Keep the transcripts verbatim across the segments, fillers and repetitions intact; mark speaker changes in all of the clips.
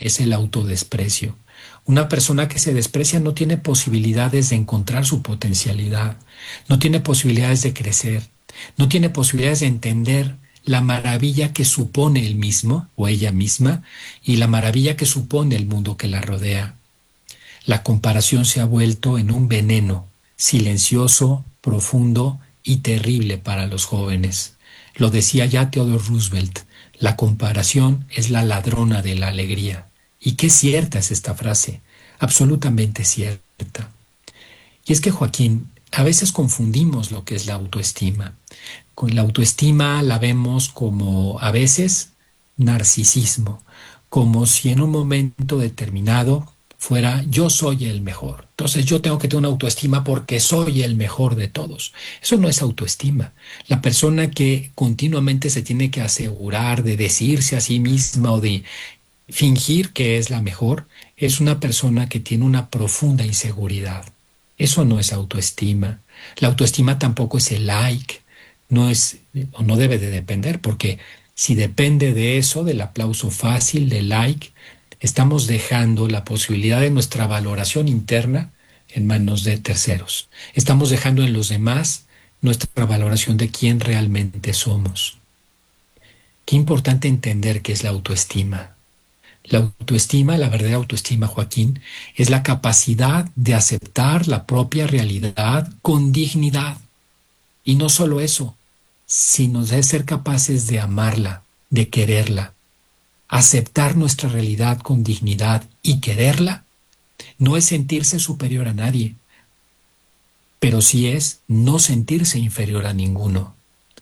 Speaker 1: es el autodesprecio. Una persona que se desprecia no tiene posibilidades de encontrar su potencialidad, no tiene posibilidades de crecer, no tiene posibilidades de entender la maravilla que supone él mismo o ella misma y la maravilla que supone el mundo que la rodea. La comparación se ha vuelto en un veneno silencioso, profundo y terrible para los jóvenes. Lo decía ya Theodore Roosevelt, la comparación es la ladrona de la alegría. Y qué cierta es esta frase, absolutamente cierta. Y es que, Joaquín, a veces confundimos lo que es la autoestima. Con la autoestima la vemos como, a veces, narcisismo, como si en un momento determinado fuera yo soy el mejor. Entonces yo tengo que tener una autoestima porque soy el mejor de todos. Eso no es autoestima. La persona que continuamente se tiene que asegurar de decirse a sí misma o de fingir que es la mejor, es una persona que tiene una profunda inseguridad. Eso no es autoestima. La autoestima tampoco es el like, no es, o no debe de depender, porque si depende de eso, del aplauso fácil, del like, estamos dejando la posibilidad de nuestra valoración interna en manos de terceros. Estamos dejando en los demás nuestra valoración de quién realmente somos. Qué importante entender qué es la autoestima. La autoestima, la verdadera autoestima, Joaquín, es la capacidad de aceptar la propia realidad con dignidad. Y no solo eso, sino de ser capaces de amarla, de quererla. Aceptar nuestra realidad con dignidad y quererla no es sentirse superior a nadie, pero sí es no sentirse inferior a ninguno.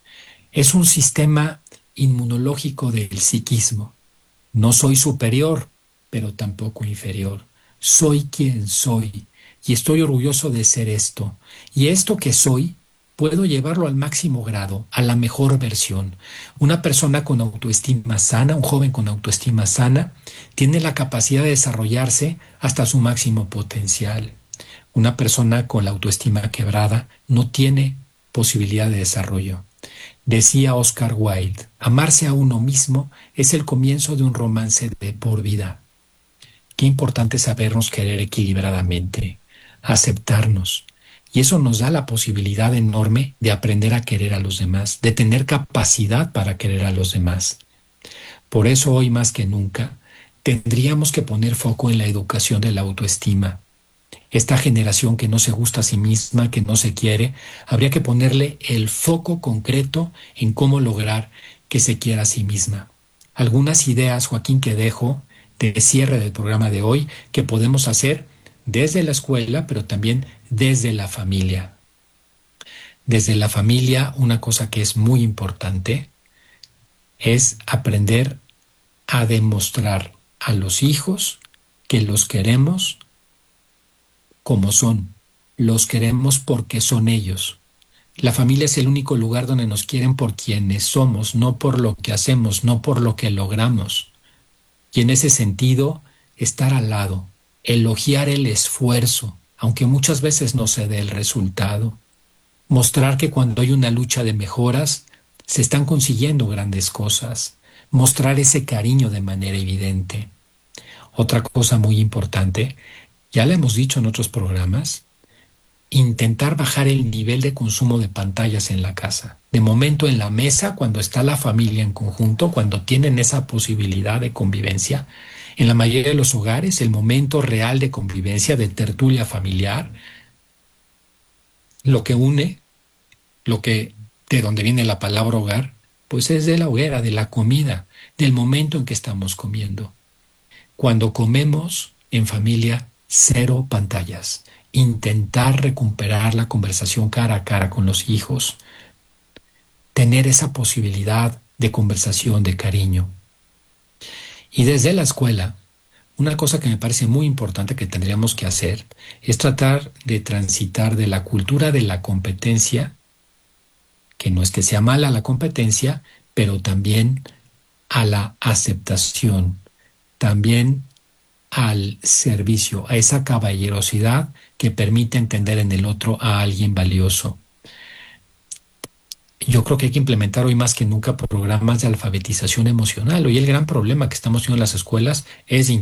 Speaker 1: Es un sistema inmunológico del psiquismo. No soy superior, pero tampoco inferior. Soy quien soy y estoy orgulloso de ser esto. Y esto que soy, puedo llevarlo al máximo grado, a la mejor versión. Una persona con autoestima sana, un joven con autoestima sana, tiene la capacidad de desarrollarse hasta su máximo potencial. Una persona con la autoestima quebrada no tiene posibilidad de desarrollo. Decía Oscar Wilde, amarse a uno mismo es el comienzo de un romance de por vida. Qué importante sabernos querer equilibradamente, aceptarnos. Y eso nos da la posibilidad enorme de aprender a querer a los demás, de tener capacidad para querer a los demás. Por eso hoy más que nunca tendríamos que poner foco en la educación de la autoestima. Esta generación que no se gusta a sí misma, que no se quiere, habría que ponerle el foco concreto en cómo lograr que se quiera a sí misma. Algunas ideas, Joaquín, que dejo de cierre del programa de hoy, que podemos hacer desde la escuela, pero también desde la familia. Desde la familia, una cosa que es muy importante es aprender a demostrar a los hijos que los queremos como son. Los queremos porque son ellos. La familia es el único lugar donde nos quieren por quienes somos, no por lo que hacemos, no por lo que logramos. Y en ese sentido, estar al lado, elogiar el esfuerzo, aunque muchas veces no se dé el resultado. Mostrar que cuando hay una lucha de mejoras, se están consiguiendo grandes cosas. Mostrar ese cariño de manera evidente. Otra cosa muy importante, ya lo hemos dicho en otros programas, intentar bajar el nivel de consumo de pantallas en la casa. De momento en la mesa, cuando está la familia en conjunto, cuando tienen esa posibilidad de convivencia, en la mayoría de los hogares, el momento real de convivencia, de tertulia familiar, lo que une, lo que, de donde viene la palabra hogar, pues es de la hoguera, de la comida, del momento en que estamos comiendo. Cuando comemos en familia, cero pantallas. Intentar recuperar la conversación cara a cara con los hijos. Tener esa posibilidad de conversación, de cariño. Y desde la escuela, una cosa que me parece muy importante que tendríamos que hacer es tratar de transitar de la cultura de la competencia, que no es que sea mala la competencia, pero también a la aceptación, también al servicio, a esa caballerosidad que permite entender en el otro a alguien valioso. Yo creo que hay que implementar hoy más que nunca programas de alfabetización emocional. Hoy el gran problema que estamos teniendo en las escuelas es